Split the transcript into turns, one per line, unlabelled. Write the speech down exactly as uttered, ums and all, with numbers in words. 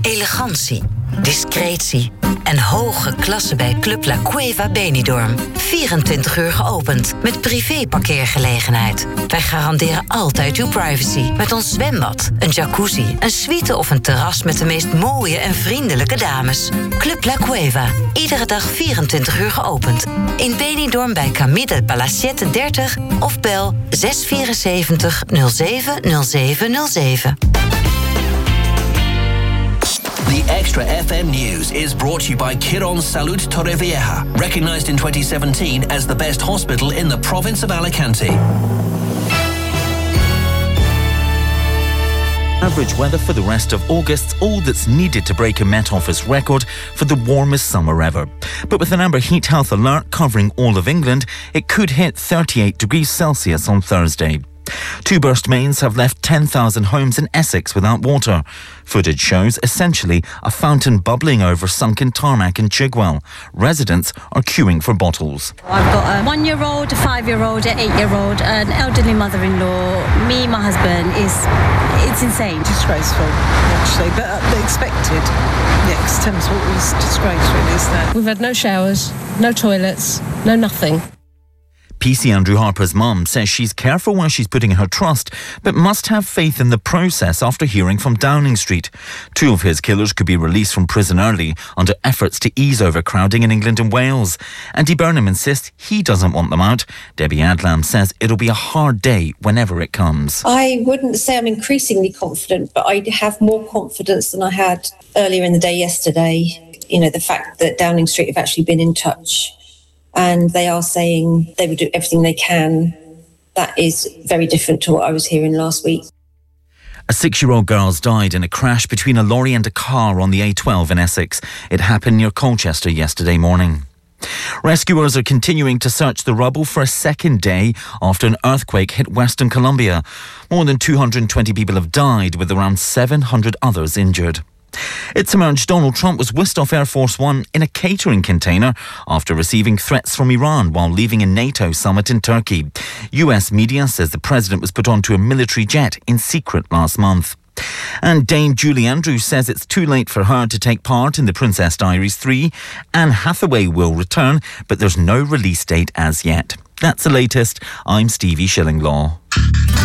Elegantie, discretie en hoge klasse bij Club La Cueva Benidorm. vierentwintig uur geopend met privé-parkeergelegenheid. Wij garanderen altijd uw privacy met ons zwembad, een jacuzzi, een suite of een terras met de meest mooie en vriendelijke dames. Club La Cueva, iedere dag vierentwintig uur geopend. In Benidorm bij Camille del Palacete dertig of bel zes vier zeven nul zeven nul zeven nul zeven.
The Extra F M News is brought to you by Quirón Salud Torrevieja, recognized in twenty seventeen as the best hospital in the province of Alicante.
Average weather for the rest of August, all that's needed to break a Met Office record for the warmest summer ever. But with an amber heat health alert covering all of England, it could hit thirty-eight degrees Celsius on Thursday. Two burst mains have left ten thousand homes in Essex without water. Footage shows essentially a fountain bubbling over sunken tarmac in Chigwell. Residents are queuing for bottles.
I've got a one-year-old, a five-year-old, an eight-year-old, an elderly mother-in-law. Me, my husband, is it's insane.
Disgraceful, actually, but uh, expected. Yeah, because Thames Water is disgrace, really, isn't it?
We've had no showers, no toilets, no nothing.
P C Andrew Harper's mum says she's careful where she's putting her trust, but must have faith in the process after hearing from Downing Street. Two of his killers could be released from prison early under efforts to ease overcrowding in England and Wales. Andy Burnham insists he doesn't want them out. Debbie Adlam says it'll be a hard day whenever it comes.
I wouldn't say I'm increasingly confident, but I have more confidence than I had earlier in the day yesterday. You know, the fact that Downing Street have actually been in touch and they are saying they would do everything they can. That is very different to what I was hearing last week.
A six-year-old girl's died in a crash between a lorry and a car on the A twelve in Essex. It happened near Colchester yesterday morning. Rescuers are continuing to search the rubble for a second day after an earthquake hit Western Colombia. More than two hundred twenty people have died, with around seven hundred others injured. It's emerged Donald Trump was whisked off Air Force One in a catering container after receiving threats from Iran while leaving a NATO summit in Turkey. U S media says the president was put onto a military jet in secret last month. And Dame Julie Andrews says it's too late for her to take part in The Princess Diaries three. Anne Hathaway will return, but there's no release date as yet. That's the latest. I'm Stevie Shillinglaw.